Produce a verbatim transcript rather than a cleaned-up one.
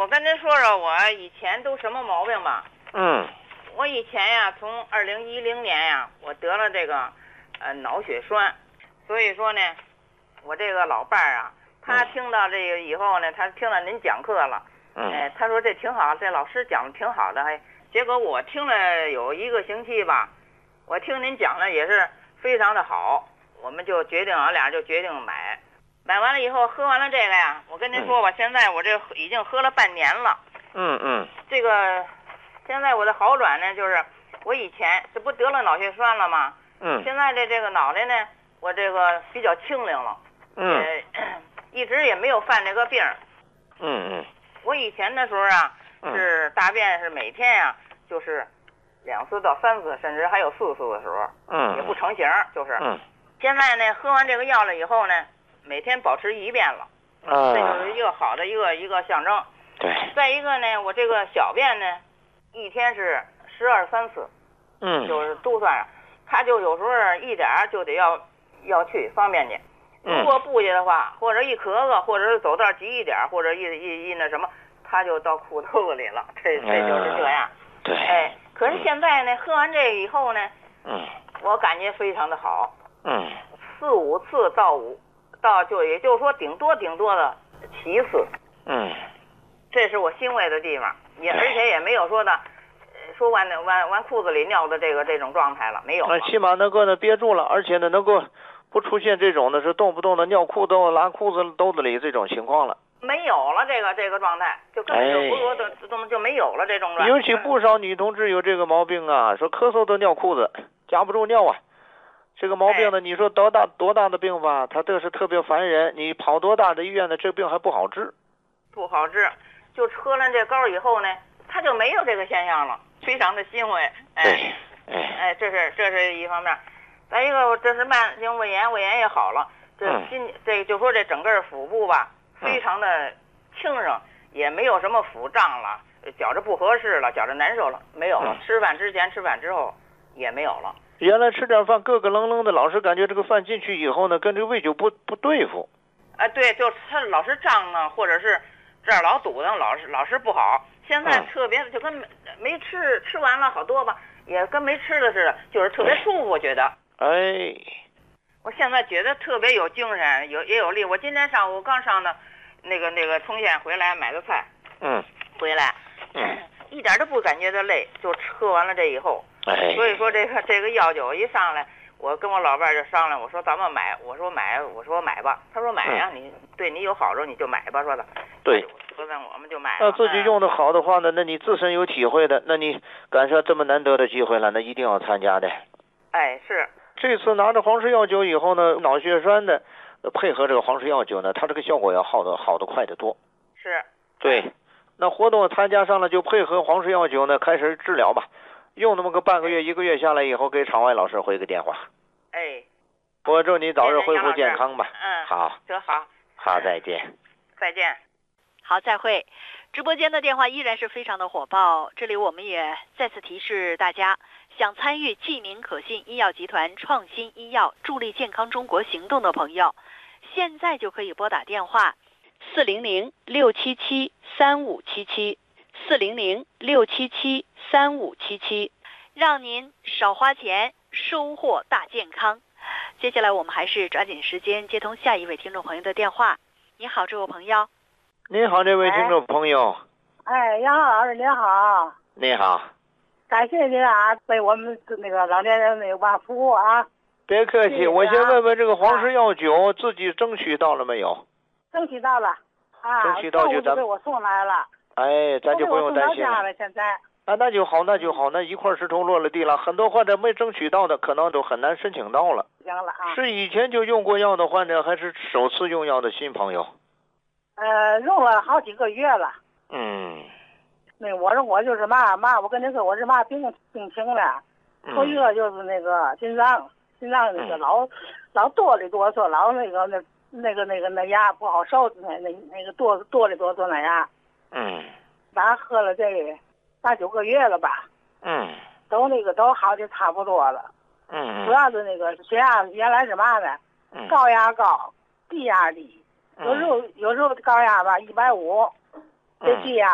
我跟您说说我以前都什么毛病吧。 嗯。 我以前呀，从二零一零年呀，我得了这个呃脑血栓，所以说呢，我这个老伴儿啊，他听到这个以后呢，他听到您讲课了， 嗯， 哎，他说这挺好，这老师讲的挺好的，还结果我听了有一个星期吧，我听您讲的也是非常的好，我们就决定俺俩就决定买，买完了以后喝完了这个呀，我跟您说吧，嗯、现在我这已经喝了半年了， 嗯嗯， 这个。现在我的好转呢，就是我以前这不得了脑血栓了吗？ 嗯。 现在这这个脑袋呢，我这个比较清灵了。 嗯。 呃，一直也没有犯这个病。 嗯嗯。 我以前的时候啊，是大便是每天呀、啊，就是两次到三次，甚至还有四次的时候。 嗯。 也不成形，就是。 嗯。 现在呢，喝完这个药了以后呢，每天保持一便了。 啊。 这就是一个好的一个一个象征。 对。 再一个呢，我这个小便呢。一天是十二三次， 嗯， 就是都算上，他就有时候一点就得要要去方便去，如果不去的话，或者一咳嗽，或者是走道急一点，或者一一一那什么，他就到裤兜子里了，这这就是这样。 嗯、对。 哎，可是现在呢，喝完这个以后呢， 嗯， 我感觉非常的好。 嗯， 四五次到五到就也就是说顶多顶多的七次。 嗯， 这是我欣慰的地方。也而且也没有说的，呃、说完完完裤子里尿的这个这种状态了，没有了。 起码能够呢憋住了，而且呢能够不出现这种的是动不动的尿裤兜、拉裤子兜子里这种情况了。 没有了这个这个状态，就根本就不说的都就没有了这种状态。 尤其不少女同志有这个毛病啊，说咳嗽都尿裤子，夹不住尿啊。这个毛病呢，你说多大多大的病吧，它这是特别烦人。你跑多大的医院呢，这病还不好治。 不好治。就喝了这膏以后呢，他就没有这个现象了，非常的欣慰。哎，哎，这是这是一方面。再一个，这是慢性胃炎，胃炎也好了。这今、嗯、这就说这整个腹部吧，非常的轻省，嗯、也没有什么腹胀了，觉着不合适了，觉着难受了，没有了。嗯、吃饭之前、吃饭之后也没有了。 原来吃点饭咯咯楞楞的，老是感觉这个饭进去以后呢，跟这个胃就不不对付。 啊，对，就他老是胀啊，或者是。这儿老堵上，老是老是不好。现在特别就跟没没吃吃完了好多吧，也跟没吃的似的，就是特别舒服，我觉得。 哎， 我现在觉得特别有精神，有也有力。我今天上午刚上的那个那个通县回来买个菜， 嗯， 回来， 嗯， 一点都不感觉到累，就喝完了这以后。 哎， 所以说这个这个药酒一上来。我跟我老伴就商量，我说咱们买，我说买，我说买吧。他说买呀、啊，嗯、你对你有好处你就买吧，说的。 对。 说那我们就买。 那自己用的好的话呢，那你自身有体会的，那你赶上这么难得的机会了，那一定要参加的。 哎，是。 这次拿着黄石药酒以后呢，脑血栓的配合这个黄石药酒呢，它这个效果要好的好的快得多。 是。 对。那活动参加上了，就配合黄石药酒呢，开始治疗吧。用那么个半个月一个月下来以后，给场外老师回个电话。 哎， 我祝你早日恢复健康吧。 嗯， 好， 这好， 好，再见， 再见， 好，再会。直播间的电话依然是非常的火爆，这里我们也再次提示大家，想参与济宁可信医药集团创新医药助力健康中国行动的朋友，现在就可以拨打电话四零零六七七三五七七。四零零六七七三五七七，让您少花钱，收获大健康。接下来我们还是抓紧时间接通下一位听众朋友的电话。你好，这位朋友。 您好，这位听众朋友。 哎，杨浩老师您好。 你好。 感谢您啊，为我们那个老年人那个吧服务啊。 别客气，我先问问这个黄石药酒自己争取到了没有？ 争取到了啊， 争取到就咱给我送来了。 哎，咱就不用担心了。 了现在啊，那就好，那就好，那一块石头落了地了。很多患者没争取到的，可能都很难申请到了。 行了啊。 是以前就用过药的患者，还是首次用药的新朋友？ 呃，用了好几个月了。 嗯。 那我说我就是嘛嘛，我跟你说我是嘛病病情了，头一个就是那个心脏，心脏那个老、嗯、老哆里哆嗦，老那个那。那个那个那牙不好受，那那那个哆哆里哆嗦那牙， 嗯， 咱喝了这八九个月了吧， 嗯， 都那个都好的差不多了， 嗯， 主要是那个血压原来是嘛呢？ 嗯， 高压高，低压低，有时候有时候高压吧一百五，这低压